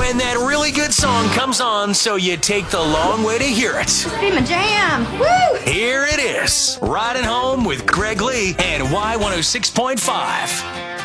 when that really good song comes on so you take the long way to hear it. Be my jam. Woo! Here it is, Riding Home with Greg Lee and Y106.5.